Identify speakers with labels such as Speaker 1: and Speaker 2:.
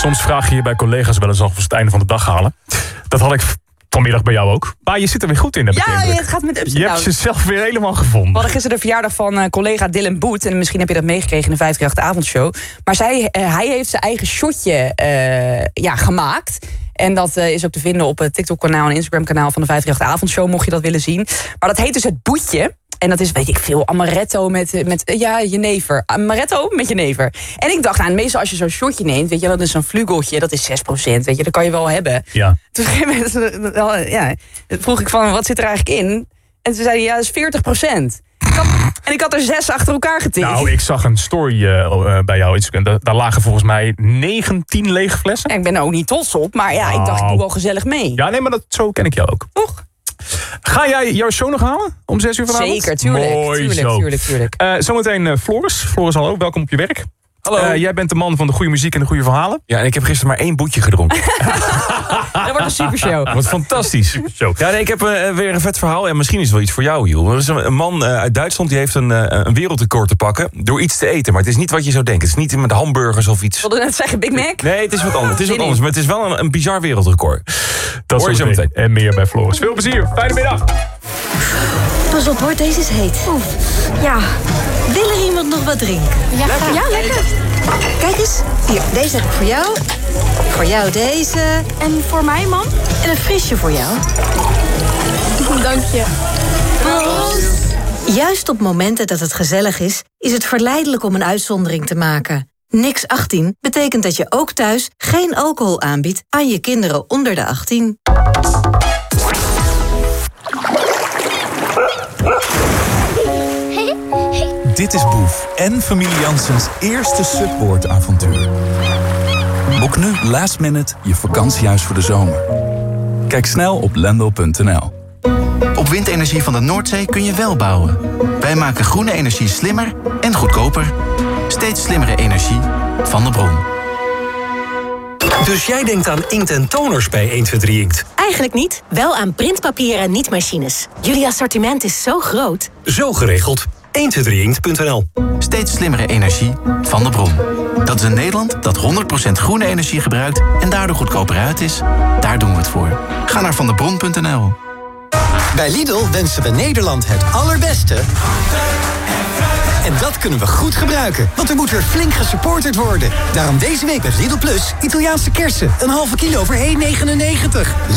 Speaker 1: Soms vraag je je bij collega's wel eens af of ze het einde van de dag halen. Dat had ik vanmiddag bij jou ook. Maar je zit er weer goed in, heb ik de indruk.
Speaker 2: Het gaat met ups en
Speaker 1: Je
Speaker 2: downs.
Speaker 1: hebt jezelf weer helemaal gevonden.
Speaker 2: We hadden gisteren de verjaardag van collega Dylan Boet. En misschien heb je dat meegekregen in de 538 avondshow. Maar hij heeft zijn eigen shotje gemaakt. En dat is ook te vinden op het TikTok-kanaal en Instagram-kanaal van de 538 avondshow, mocht je dat willen zien. Maar dat heet dus het Boetje. En dat is, weet ik veel, amaretto met jenever. Amaretto met jenever. En ik dacht, meestal als je zo'n shotje neemt, weet je, dat is zo'n vlugeltje, dat is 6%, weet je, dat kan je wel hebben.
Speaker 1: Ja.
Speaker 2: Toen vroeg ik van, wat zit er eigenlijk in? En toen zei hij, dat is 40%. Ik had er 6 achter elkaar getikt.
Speaker 1: Nou, ik zag een story bij jou. Daar lagen volgens mij 19 lege flessen.
Speaker 2: Ik ben er ook niet trots op, maar ik dacht, ik doe wel gezellig mee.
Speaker 1: Ja, nee, maar zo ken ik jou ook.
Speaker 2: Toch?
Speaker 1: Ga jij jouw show nog halen om 6 uur vanavond?
Speaker 2: Zeker, tuurlijk.
Speaker 1: Mooi
Speaker 2: Tuurlijk.
Speaker 1: Zometeen Floris. Floris, hallo, welkom op je werk.
Speaker 3: Hallo.
Speaker 1: Jij bent de man van de goede muziek en de goede verhalen.
Speaker 3: Ja, en ik heb gisteren maar 1 boetje gedronken.
Speaker 2: Dat wordt een supershow.
Speaker 3: Wat fantastisch. Ja, nee, ik heb weer een vet verhaal. En misschien is het wel iets voor jou, Joel. Er is een man uit Duitsland die heeft een wereldrecord te pakken door iets te eten. Maar het is niet wat je zou denken. Het is niet met hamburgers of iets.
Speaker 2: Ik wilde net zeggen Big Mac.
Speaker 3: Nee, het is wat anders. Maar het is wel een bizar wereldrecord.
Speaker 1: Dat
Speaker 3: hoor je zo meteen.
Speaker 1: En meer bij Floris. Veel plezier. Fijne middag.
Speaker 4: Pas op hoor, deze is heet. Oef. Ja. Wil er iemand nog wat drinken?
Speaker 5: Ja, lekker.
Speaker 4: Kijk eens. Hier, deze heb ik voor jou. Voor jou deze.
Speaker 5: En voor mij, man?
Speaker 4: En een frisje voor jou.
Speaker 5: Dank je.
Speaker 4: Juist op momenten dat het gezellig is het verleidelijk om een uitzondering te maken. Niks 18 betekent dat je ook thuis geen alcohol aanbiedt aan je kinderen onder de 18.
Speaker 6: Dit is Boef en familie Janssens eerste Subboard-avontuur. Boek nu last minute je vakantiehuis voor de zomer. Kijk snel op lendl.nl.
Speaker 7: Op windenergie van de Noordzee kun je wel bouwen. Wij maken groene energie slimmer en goedkoper. Steeds slimmere energie van de bron.
Speaker 8: Dus jij denkt aan inkt en toners bij 123 Inkt?
Speaker 9: Eigenlijk niet, wel aan printpapier en niet-machines. Jullie assortiment is zo groot.
Speaker 8: Zo geregeld. 123inkt.nl.
Speaker 7: Steeds slimmere energie van de bron. Dat is een Nederland dat 100% groene energie gebruikt en daardoor goedkoper uit is. Daar doen we het voor. Ga naar vandebron.nl.
Speaker 10: Bij Lidl wensen we Nederland het allerbeste. En dat kunnen we goed gebruiken, want er moet weer flink gesupporterd worden. Daarom deze week met Lidl Plus Italiaanse kersen. Een halve kilo voor €1,99.